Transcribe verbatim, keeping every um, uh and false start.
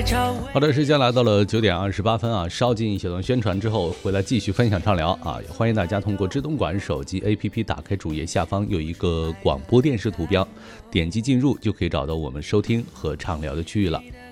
好的，时间来到了九点二十八分啊，稍进一小段宣传之后，回来继续分享畅聊啊！也欢迎大家通过知东莞手机 A P P 打开主页下方有一个广播电视图标，点击进入就可以找到我们收听和畅聊的区域了。